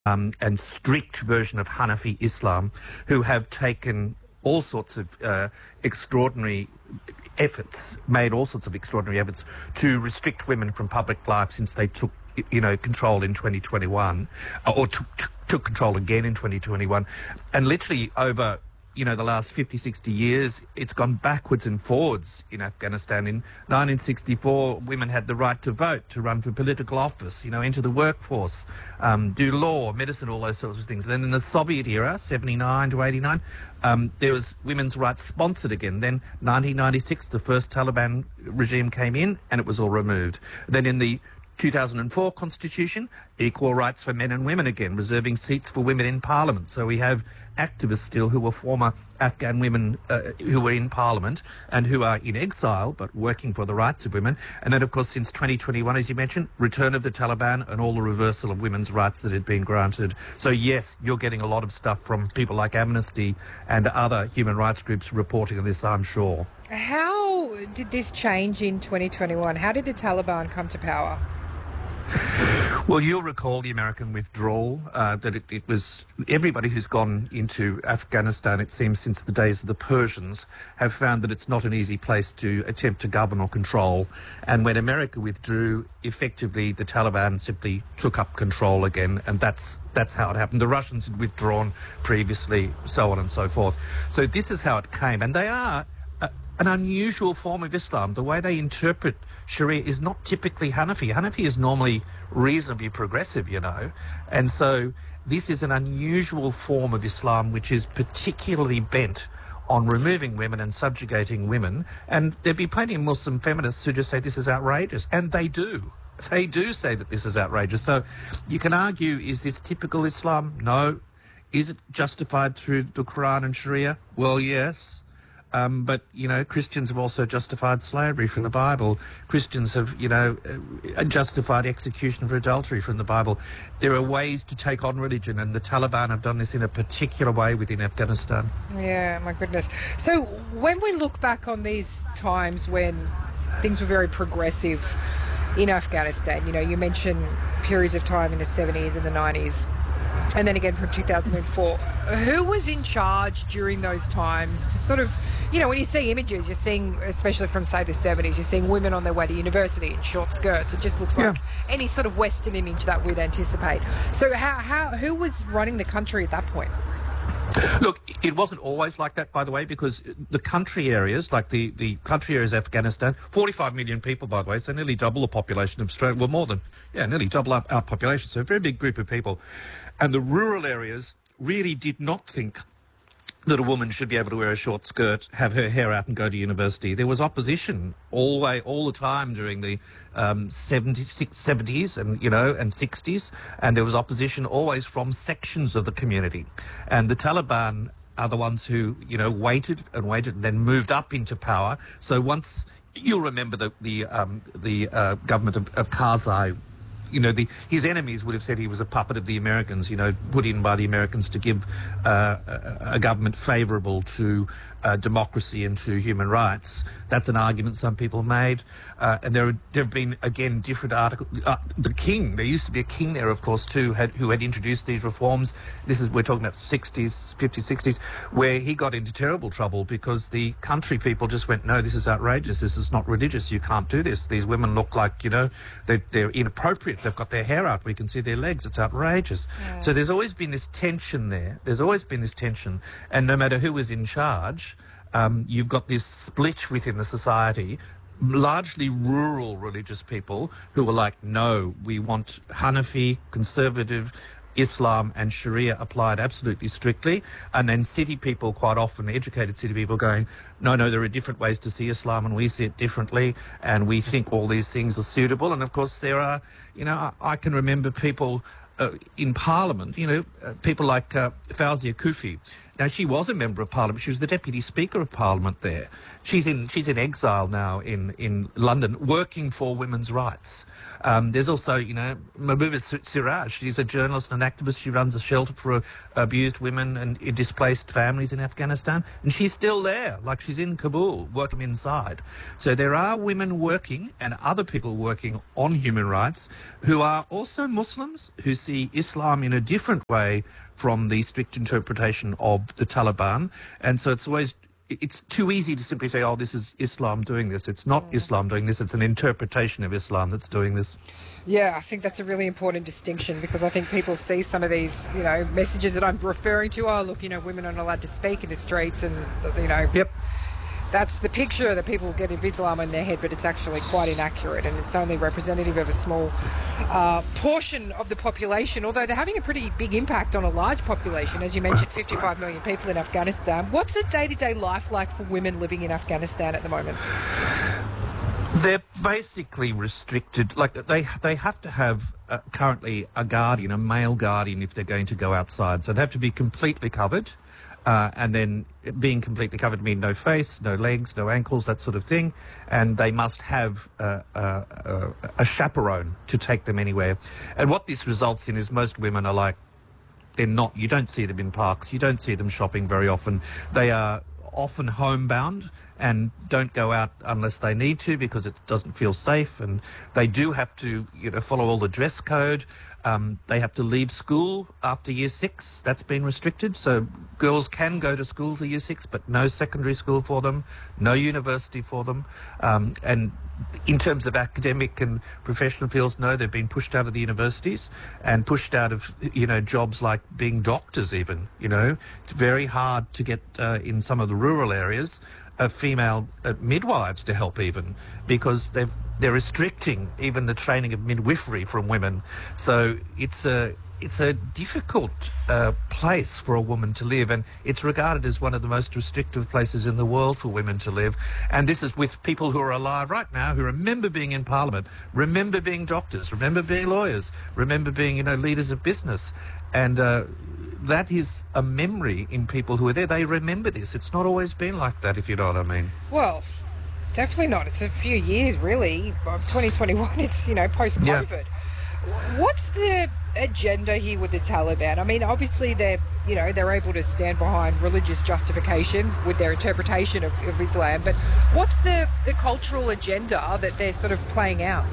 and strict version of Hanafi Islam, who have taken all sorts of extraordinary efforts, made all sorts of extraordinary efforts to restrict women from public life since they took, control in 2021, or took control again in 2021, and literally over the last 50, 60 years, it's gone backwards and forwards in Afghanistan. In 1964, women had the right to vote, to run for political office, enter the workforce, do law, medicine, all those sorts of things. Then in the Soviet era, 79 to 89, there was women's rights sponsored again. Then 1996, the first Taliban regime came in and it was all removed. Then in the 2004 constitution, equal rights for men and women again, reserving seats for women in parliament. So we have activists still who were former Afghan women who were in parliament and who are in exile but working for the rights of women. And then, of course, since 2021, as you mentioned, return of the Taliban and all the reversal of women's rights that had been granted. So, yes, you're getting a lot of stuff from people like Amnesty and other human rights groups reporting on this, I'm sure. How did this change in 2021? How did the Taliban come to power? Well, you'll recall the American withdrawal, that it was everybody who's gone into Afghanistan, it seems, since the days of the Persians, have found that it's not an easy place to attempt to govern or control. And when America withdrew, effectively the Taliban simply took up control again, and that's how it happened. The Russians had withdrawn previously, so on and so forth. So this is how it came, and they are an unusual form of Islam. The way they interpret Sharia is not typically Hanafi. Hanafi is normally reasonably progressive, and so this is an unusual form of Islam which is particularly bent on removing women and subjugating women. And there'd be plenty of Muslim feminists who just say this is outrageous, and they do. They do say that this is outrageous. So you can argue, is this typical Islam? No. Is it justified through the Quran and Sharia? Well, yes. But, Christians have also justified slavery from the Bible. Christians have, justified execution for adultery from the Bible. There are ways to take on religion, and the Taliban have done this in a particular way within Afghanistan. Yeah, my goodness. So when we look back on these times when things were very progressive in Afghanistan, you mentioned periods of time in the 70s and the 90s, and then again from 2004. Who was in charge during those times to sort of, when you see images, you're seeing, especially from, say, the 70s, you're seeing women on their way to university in short skirts. It just looks like any sort of Western image that we'd anticipate. So who was running the country at that point? Look, it wasn't always like that, by the way, because the country areas, like the country areas of Afghanistan, 45 million people, by the way, so nearly double the population of Australia. Well, more than, nearly double our population, so a very big group of people. And the rural areas really did not think that a woman should be able to wear a short skirt, have her hair out and go to university. There was opposition all the time during the 70s and, and 60s. And there was opposition always from sections of the community. And the Taliban are the ones who, waited and then moved up into power. So once, you'll remember the government of Karzai, his enemies would have said he was a puppet of the Americans, put in by the Americans to give a government favourable to democracy and to human rights. That's an argument some people made. And there have been, again, different articles. The king, there used to be a king there, of course, too, who had introduced these reforms. We're talking about 60s, 50s, 60s, where he got into terrible trouble because the country people just went, no, this is outrageous. This is not religious. You can't do this. These women look like, they're inappropriate. They've got their hair out. We can see their legs. It's outrageous. Yeah. So there's always been this tension there. And no matter who was in charge, you've got this split within the society, largely rural religious people who were like, no, we want Hanafi, conservative Islam and Sharia applied absolutely strictly. And then city people, quite often educated city people, going, no, there are different ways to see Islam and we see it differently and we think all these things are suitable. And of course there are, I can remember people in Parliament, people like Fawzia Koofi. Now, she was a member of Parliament. She was the Deputy Speaker of Parliament there. She's in exile now in London, working for women's rights. There's also, Mahbouba Siraj. She's a journalist and activist. She runs a shelter for abused women and displaced families in Afghanistan. And she's still there, like she's in Kabul, working inside. So there are women working and other people working on human rights who are also Muslims, who see Islam in a different way from the strict interpretation of the Taliban. And so it's too easy to simply say, oh, this is Islam doing this. It's not Islam doing this. It's an interpretation of Islam that's doing this. Yeah, I think that's a really important distinction, because I think people see some of these, messages that I'm referring to. Oh, look, women are not allowed to speak in the streets, and, Yep. That's the picture that people get of Islam in their head, but it's actually quite inaccurate, and it's only representative of a small portion of the population, although they're having a pretty big impact on a large population. As you mentioned, 55 million people in Afghanistan. What's the day-to-day life like for women living in Afghanistan at the moment? They're basically restricted. Like, they have to have currently a guardian, a male guardian, if they're going to go outside. So they have to be completely covered. And then being completely covered mean no face, no legs, no ankles, that sort of thing. And they must have a chaperone to take them anywhere. And what this results in is most women are like, you don't see them in parks, you don't see them shopping very often. They are often homebound and don't go out unless they need to, because it doesn't feel safe, and they do have to follow all the dress code. They have to leave school after year 6. That's been restricted, so girls can go to school to year 6, but no secondary school for them, no university for them. And in terms of academic and professional fields, no, they've been pushed out of the universities and pushed out of jobs like being doctors even. It's very hard to get in some of the rural areas female midwives to help, even because they're restricting even the training of midwifery from women. So it's a difficult place for a woman to live, and it's regarded as one of the most restrictive places in the world for women to live. And this is with people who are alive right now, who remember being in Parliament, remember being doctors, remember being lawyers, remember being leaders of business. And that is a memory in people who are there. They remember this. It's not always been like that, if you know what I mean. Well, definitely not. It's a few years, really. 2021, it's, post-COVID. Yeah. What's the agenda here with the Taliban? I mean, obviously they're able to stand behind religious justification with their interpretation of Islam, but what's the cultural agenda that they're sort of playing out?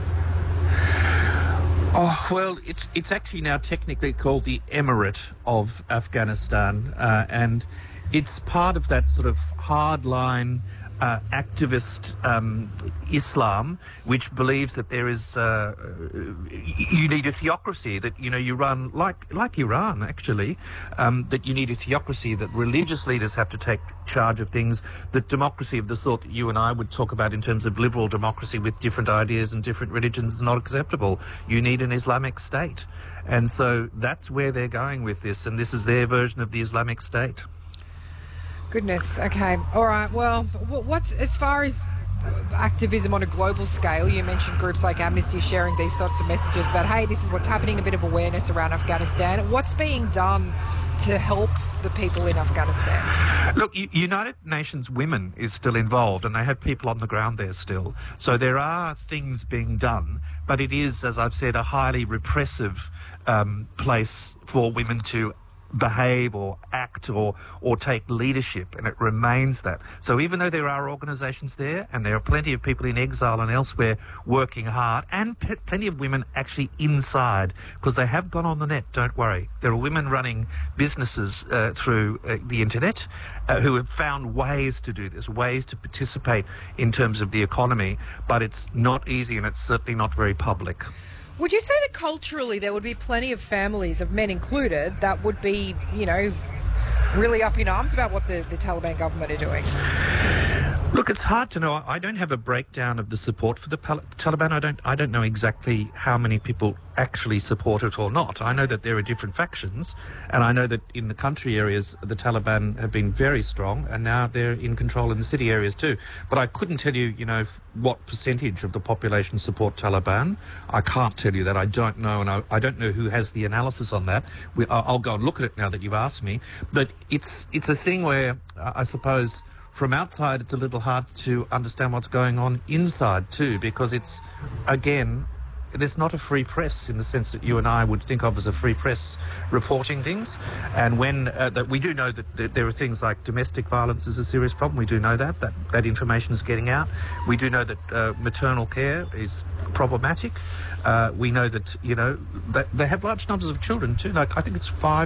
Oh, well, it's actually now technically called the Emirate of Afghanistan, and it's part of that sort of hardline activist Islam, which believes that there is you need a theocracy, that you run like Iran actually, that you need a theocracy, that religious leaders have to take charge of things, that democracy of the sort that you and I would talk about in terms of liberal democracy with different ideas and different religions is not acceptable. You need an Islamic State, and so that's where they're going with this, and this is their version of the Islamic State. Goodness. Okay. All right. Well, what's, as far as activism on a global scale, you mentioned groups like Amnesty sharing these sorts of messages about, hey, this is what's happening, a bit of awareness around Afghanistan. What's being done to help the people in Afghanistan? Look, United Nations Women is still involved, and they have people on the ground there still. So there are things being done, but it is, as I've said, a highly repressive place for women to behave or act or take leadership, and it remains that. So even though there are organisations there, and there are plenty of people in exile and elsewhere working hard, and plenty of women actually inside, because they have gone on the net, don't worry. There are women running businesses through the internet who have found ways to do this, ways to participate in terms of the economy, but it's not easy, and it's certainly not very public. Would you say that culturally there would be plenty of families, of men included, that would be, really up in arms about what the Taliban government are doing? Look, it's hard to know. I don't have a breakdown of the support for the Taliban. I don't know exactly how many people actually support it or not. I know that there are different factions, and I know that in the country areas, the Taliban have been very strong, and now they're in control in the city areas too. But I couldn't tell you, what percentage of the population support Taliban. I can't tell you that. I don't know, and I don't know who has the analysis on that. I'll go and look at it now that you've asked me. But it's a thing where I suppose, from outside, it's a little hard to understand what's going on inside too, because it's, again, there's not a free press in the sense that you and I would think of as a free press reporting things. And when that we do know that there are things like domestic violence is a serious problem. We do know that information is getting out. We do know that maternal care is problematic. We know that, that they have large numbers of children too. Like, I think it's 5